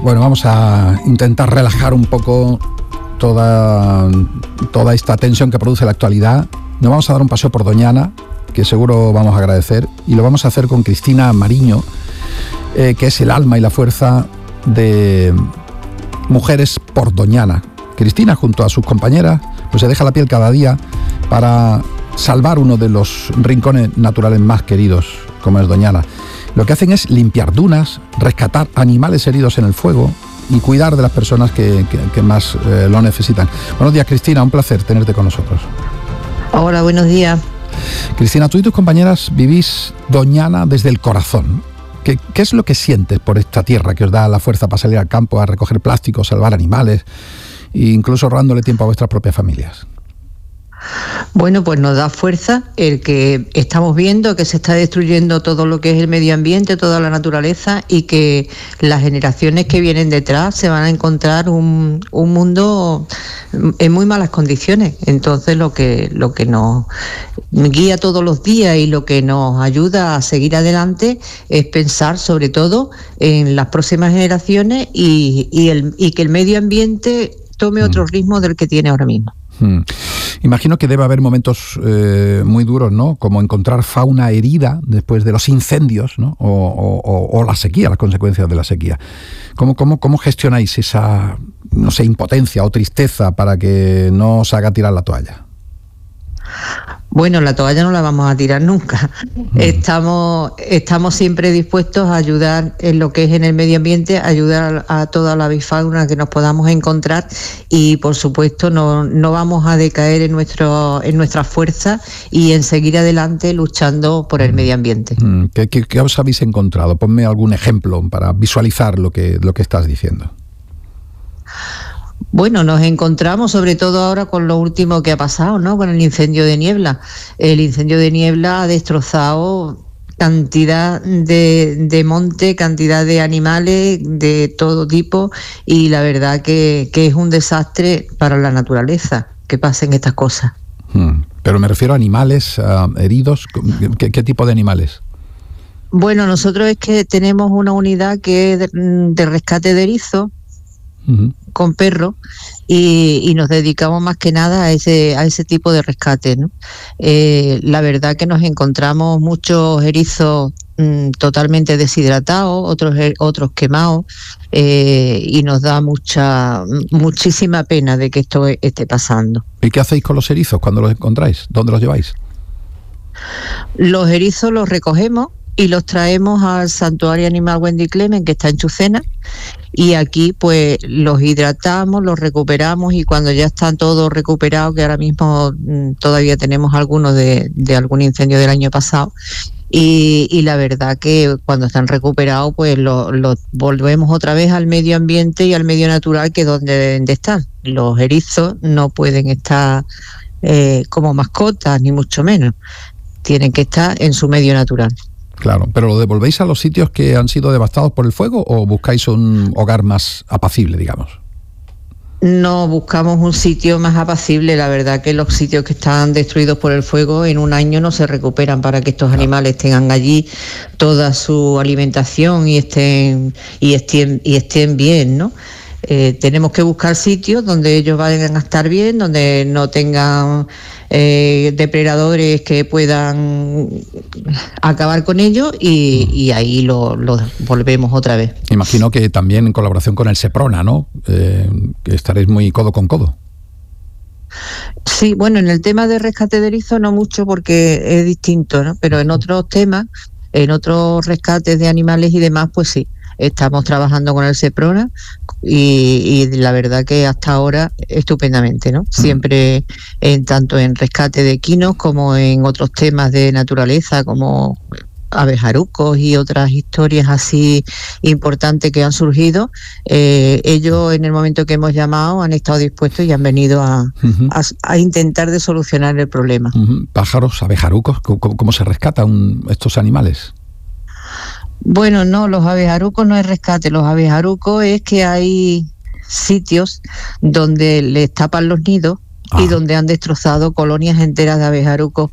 Bueno, vamos a intentar relajar un poco toda esta tensión que produce la actualidad. Nos vamos a dar un paseo por Doñana, que seguro vamos a agradecer, y lo vamos a hacer con Cristina Mariño, que es el alma y la fuerza de Mujeres por Doñana. Cristina, junto a sus compañeras, pues se deja la piel cada día para salvar uno de los rincones naturales más queridos, como es Doñana. Lo que hacen es limpiar dunas, rescatar animales heridos en el fuego y cuidar de las personas que más lo necesitan. Buenos días, Cristina, un placer tenerte con nosotros. Hola, buenos días. Cristina, tú y tus compañeras vivís Doñana desde el corazón. ¿Qué es lo que sientes por esta tierra que os da la fuerza para salir al campo a recoger plásticos, salvar animales e incluso ahorrándole tiempo a vuestras propias familias? Bueno, pues nos da fuerza el que estamos viendo que se está destruyendo todo lo que es el medio ambiente, toda la naturaleza, y que las generaciones que vienen detrás se van a encontrar un mundo en muy malas condiciones. Entonces lo que nos guía todos los días y lo que nos ayuda a seguir adelante es pensar sobre todo en las próximas generaciones y que el medio ambiente tome otro ritmo del que tiene ahora mismo. Imagino que debe haber momentos muy duros, ¿no? Como encontrar fauna herida después de los incendios, ¿no? O la sequía, las consecuencias de la sequía. ¿Cómo gestionáis esa, no sé, impotencia o tristeza para que no os haga tirar la toalla? Bueno, la toalla no la vamos a tirar nunca. Estamos siempre dispuestos a ayudar en lo que es en el medio ambiente, ayudar a toda la avifauna que nos podamos encontrar, y por supuesto no vamos a decaer en nuestra fuerza y en seguir adelante luchando por el medio ambiente. ¿Qué os habéis encontrado? Ponme algún ejemplo para visualizar lo que estás diciendo. Bueno, nos encontramos sobre todo ahora con lo último que ha pasado, ¿no? Con el incendio de Niebla. El incendio de Niebla ha destrozado cantidad de monte, cantidad de animales de todo tipo, y la verdad que es un desastre para la naturaleza que pasen estas cosas. Pero me refiero a animales heridos. ¿Qué tipo de animales? Bueno, nosotros es que tenemos una unidad que es de rescate de erizos, con perros, y nos dedicamos más que nada a ese tipo de rescate, ¿no? La verdad que nos encontramos muchos erizos totalmente deshidratados, otros quemados, y nos da muchísima pena de que esto esté pasando. ¿Y qué hacéis con los erizos cuando los encontráis? ¿Dónde los lleváis? Los erizos los recogemos y los traemos al Santuario Animal Wendy Clement, que está en Chucena, y aquí pues los hidratamos, los recuperamos, y cuando ya están todos recuperados, que ahora mismo todavía tenemos algunos de algún incendio del año pasado, y la verdad que cuando están recuperados pues los volvemos otra vez al medio ambiente y al medio natural, que es donde deben de estar. Los erizos no pueden estar como mascotas, ni mucho menos, tienen que estar en su medio natural. Claro, ¿pero lo devolvéis a los sitios que han sido devastados por el fuego o buscáis un hogar más apacible, digamos? No, buscamos un sitio más apacible. La verdad que los sitios que están destruidos por el fuego en un año no se recuperan para que estos animales tengan allí toda su alimentación y estén bien, ¿no? Tenemos que buscar sitios donde ellos vayan a estar bien, donde no tengan depredadores que puedan acabar con ellos, y ahí lo volvemos otra vez. Imagino que también en colaboración con el Seprona, ¿no? Que estaréis muy codo con codo. Sí, bueno, en el tema de rescate de erizo no mucho, porque es distinto, ¿no? Pero en otros temas, en otros rescates de animales y demás, pues sí. Estamos trabajando con el Seprona y la verdad que hasta ahora estupendamente, ¿no? Siempre tanto en rescate de equinos como en otros temas de naturaleza como abejarucos y otras historias así importantes que han surgido. Ellos, en el momento que hemos llamado, han estado dispuestos y han venido a intentar de solucionar el problema. Pájaros, abejarucos, ¿cómo se rescatan estos animales? Bueno, no, los abejarucos no es rescate. Los abejarucos es que hay sitios donde les tapan los nidos y donde han destrozado colonias enteras de abejarucos,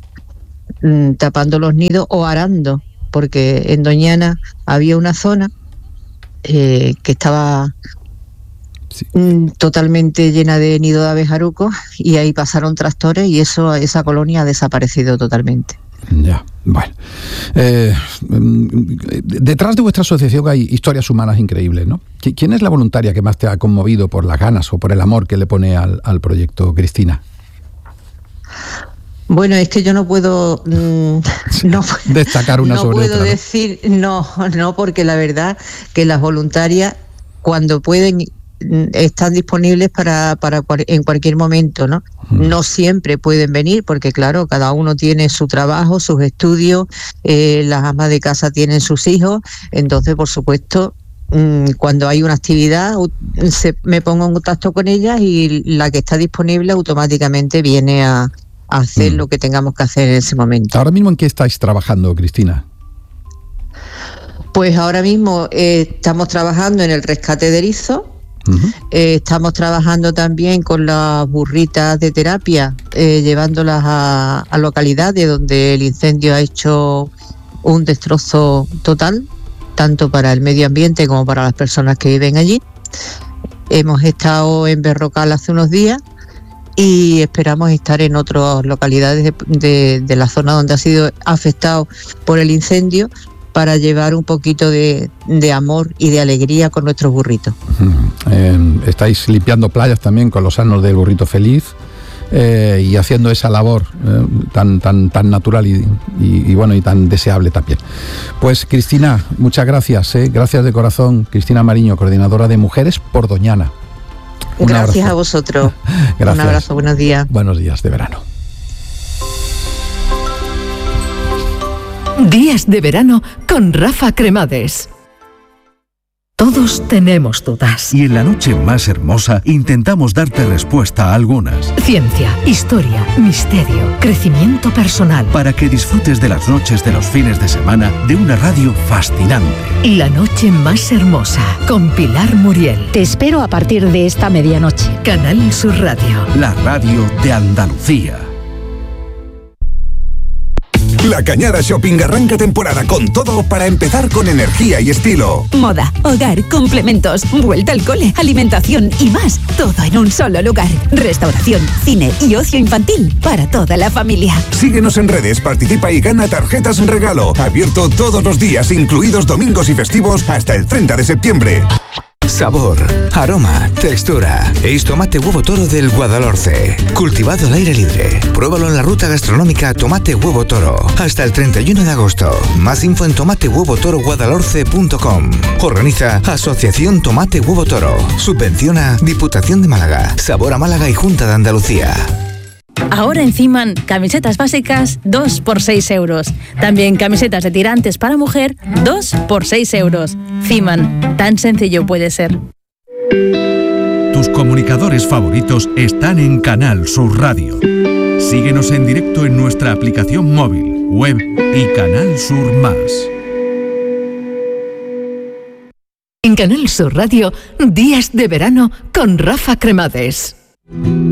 tapando los nidos o arando, porque en Doñana había una zona que estaba totalmente llena de nido de abejarucos, y ahí pasaron tractores y esa colonia ha desaparecido totalmente. Ya, bueno. Detrás de vuestra asociación hay historias humanas increíbles, ¿no? ¿Quién es la voluntaria que más te ha conmovido por las ganas o por el amor que le pone al proyecto, Cristina? Bueno, es que yo no puedo destacar una sobre otra. No puedo decir, no, porque la verdad que las voluntarias, cuando pueden, están disponibles para en cualquier momento, ¿no? No siempre pueden venir porque, claro, cada uno tiene su trabajo, sus estudios, las amas de casa tienen sus hijos, entonces, por supuesto, cuando hay una actividad me pongo en contacto con ellas y la que está disponible automáticamente viene a hacer lo que tengamos que hacer en ese momento. ¿Ahora mismo en qué estáis trabajando, Cristina? Pues ahora mismo estamos trabajando en el rescate de erizos. Estamos trabajando también con las burritas de terapia, llevándolas a localidades donde el incendio ha hecho un destrozo total, tanto para el medio ambiente como para las personas que viven allí. Hemos estado en Berrocal hace unos días y esperamos estar en otras localidades de la zona donde ha sido afectado por el incendio, para llevar un poquito de amor y de alegría con nuestros burritos. Estáis limpiando playas también con los anos del burrito feliz, y haciendo esa labor tan natural y bueno, y tan deseable también. Pues Cristina, muchas gracias, gracias de corazón. Cristina Mariño, coordinadora de Mujeres por Doñana. Gracias a vosotros. Gracias. Un abrazo, buenos días. Buenos días de verano. Días de verano con Rafa Cremades. Todos tenemos dudas. Y en la noche más hermosa intentamos darte respuesta a algunas. Ciencia, historia, misterio, crecimiento personal. Para que disfrutes de las noches de los fines de semana de una radio fascinante. La noche más hermosa con Pilar Muriel. Te espero a partir de esta medianoche. Canal Sur Radio. La radio de Andalucía. La Cañada Shopping arranca temporada con todo para empezar con energía y estilo. Moda, hogar, complementos, vuelta al cole, alimentación y más. Todo en un solo lugar. Restauración, cine y ocio infantil para toda la familia. Síguenos en redes, participa y gana tarjetas en regalo. Abierto todos los días, incluidos domingos y festivos, hasta el 30 de septiembre. Sabor, aroma, textura. Es tomate huevo toro del Guadalhorce. Cultivado al aire libre. Pruébalo en la ruta gastronómica Tomate Huevo Toro. Hasta el 31 de agosto. Más info en tomatehuevotoroguadalhorce.com. Organiza Asociación Tomate Huevo Toro. Subvenciona Diputación de Málaga. Sabor a Málaga y Junta de Andalucía. Ahora en Ciman, camisetas básicas 2 por 6 euros. También camisetas de tirantes para mujer 2 por 6 euros. Ciman, tan sencillo puede ser. Tus comunicadores favoritos están en Canal Sur Radio. Síguenos en directo en nuestra aplicación móvil, web y Canal Sur Más. En Canal Sur Radio, Días de verano con Rafa Cremades.